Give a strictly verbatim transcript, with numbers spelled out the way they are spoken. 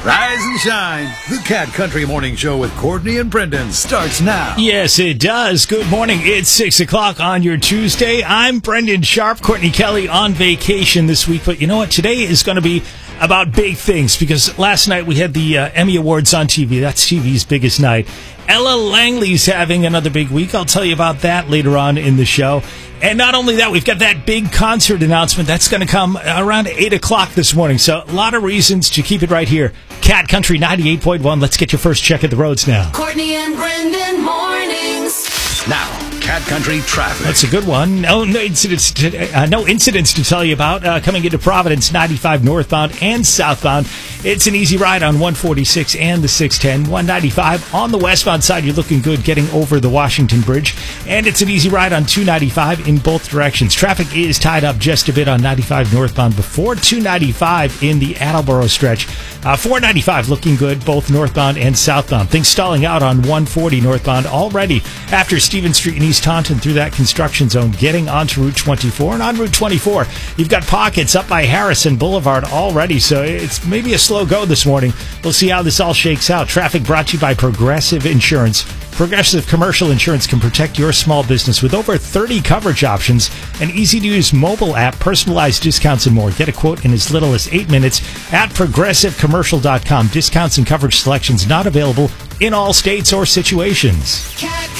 Rise and shine. The Cat Country Morning Show with Courtney and Brendan starts now. Yes, it does. Good morning. It's six o'clock on your Tuesday. I'm Brendan Sharp. Courtney Kelly on vacation this week. But you know what? Today is going to be about big things because last night we had the uh, Emmy Awards on T V. That's T V's biggest night. Ella Langley's having another big week. I'll tell you about that later on in the show. And not only that, we've got that big concert announcement that's going to come around eight o'clock this morning. So a lot of reasons to keep it right here. Cat Country ninety-eight point one. Let's get your first check of the roads now. Courtney and Brendan mornings. Now, Cat Country traffic. That's a good one. No, no incidents. To, uh, no incidents to tell you about. Uh, coming into Providence, ninety-five northbound and southbound. It's an easy ride on one forty-six and the six ten. one ninety-five on the westbound side. You're looking good getting over the Washington Bridge, and it's an easy ride on two ninety-five in both directions. Traffic is tied up just a bit on ninety-five northbound before two ninety-five in the Attleboro stretch. Uh, four ninety-five looking good both northbound and southbound. Things stalling out on one forty northbound already after Stevens Street in East Taunton through that construction zone, getting onto Route twenty-four. And on Route twenty-four, you've got pockets up by Harrison Boulevard already, so it's maybe a slow go this morning. We'll see how this all shakes out. Traffic brought to you by Progressive Insurance. Progressive Commercial Insurance can protect your small business with over thirty coverage options, an easy-to-use mobile app, personalized discounts, and more. Get a quote in as little as eight minutes at progressive commercial dot com. Discounts and coverage selections not available in all states or situations. Cat